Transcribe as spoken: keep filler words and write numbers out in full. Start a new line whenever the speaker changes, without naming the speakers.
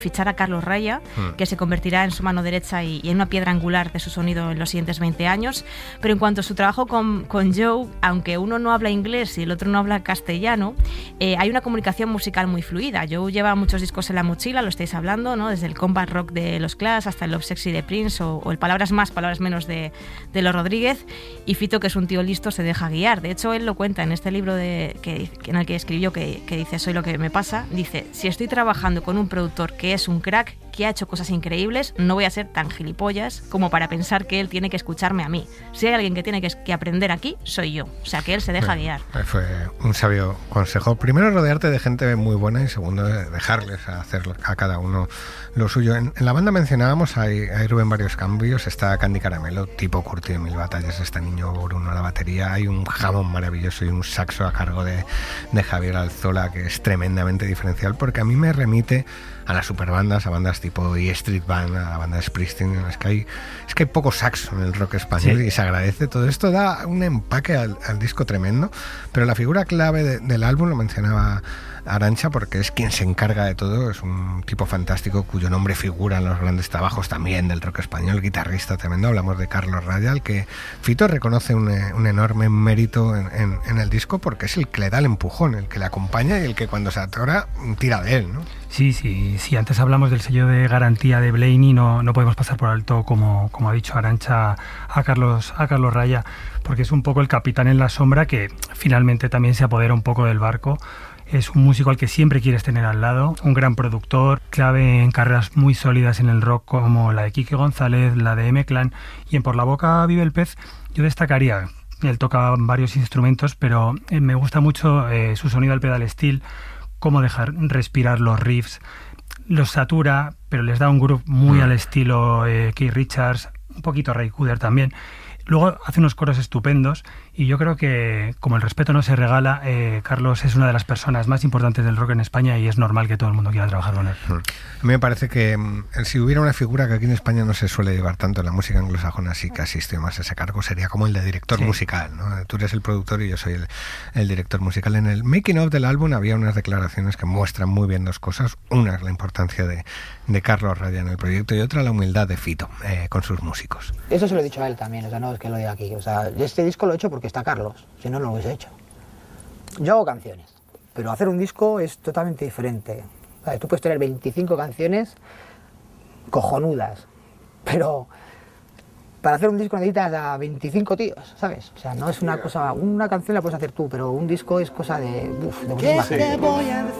fichar a Carlos Raya, mm. que se convertirá en su mano derecha y, y en una piedra angular de su sonido en los siguientes veinte años. Pero en cuanto a su trabajo con, con Joe, aunque uno no habla inglés y el otro no habla castellano, eh, hay una comunicación musical muy fluida. Joe lleva muchos discos en la mochila, lo estáis hablando, ¿no? Desde el combat rock de los Clash hasta el Love Sexy de Prince o, o el Palabras Más, Palabras Menos de, de Los Rodríguez. Y Fito, que es un tío listo, se deja guiar. De hecho, él lo cuenta en este libro de, que, en el que escribió, que, que dice Soy lo que me pasa. Dice, si estoy trabajando con un productor que es un crack, que ha hecho cosas increíbles, no voy a ser tan gilipollas como para pensar que él tiene que escucharme a mí. Si hay alguien que tiene que, que aprender aquí, soy yo. O sea, que él se deja
bueno,
guiar.
Fue un sabio consejo. Primero, rodearte de gente muy buena y segundo, dejarles hacer a cada uno lo suyo. En, en la banda mencionábamos, hay, hay Rubén varios cambios. Está Candy Caramelo, tipo Curti de Mil Batallas, está Niño Bruno a la batería, hay un jamón maravilloso y un saxo a cargo de, de Javier Alzola, que es tremendamente diferencial, porque a mí me remite a las superbandas, a bandas tipo E Street Band, a la banda de Springsteen. Es que hay, es que hay poco saxo en el rock español, sí, y se agradece. Todo esto da un empaque al, al disco tremendo, pero la figura clave de, del álbum, lo mencionaba Arantxa, porque es quien se encarga de todo. Es un tipo fantástico cuyo nombre figura en los grandes trabajos también del rock español, guitarrista tremendo. Hablamos de Carlos Raya, al que Fito reconoce un, un enorme mérito en, en, en el disco, porque es el que le da el empujón, el que le acompaña y el que cuando se atora tira de él, ¿no?
Sí, sí, sí. Antes hablamos del sello de garantía de Blaney, no, no podemos pasar por alto, como, como ha dicho Arantxa, a Carlos, a Carlos Raya, porque es un poco el capitán en la sombra que finalmente también se apodera un poco del barco. Es un músico al que siempre quieres tener al lado, un gran productor, clave en carreras muy sólidas en el rock como la de Quique González, la de M-Clan, y en Por la Boca Vive el Pez yo destacaría, él toca varios instrumentos, pero me gusta mucho eh, su sonido al pedal steel, cómo dejar respirar los riffs, los satura, pero les da un groove muy mm. al estilo eh, Keith Richards, un poquito Ray Cooder también. Luego hace unos coros estupendos y yo creo que, como el respeto no se regala, eh, Carlos es una de las personas más importantes del rock en España y es normal que todo el mundo quiera trabajar con él.
A mí me parece que eh, si hubiera una figura que aquí en España no se suele llevar tanto en la música anglosajona, sí que asistió más a ese cargo, sería como el de director sí. musical, ¿no? Tú eres el productor y yo soy el, el director musical. En el making of del álbum había unas declaraciones que muestran muy bien dos cosas. Una es la importancia de, de Carlos Raya en el proyecto y otra la humildad de Fito eh, con sus músicos.
Eso se lo he dicho a él también, o sea, no es que lo diga aquí. O sea, este disco lo he hecho porque está Carlos, si no, no lo hubiese hecho. Yo hago canciones, pero hacer un disco es totalmente diferente. ¿Sabes? Tú puedes tener veinticinco canciones cojonudas, pero para hacer un disco necesitas a veinticinco tíos, ¿sabes? O sea, no es una cosa... Una canción la puedes hacer tú, pero un disco es cosa de... Uf, de muchísima gente.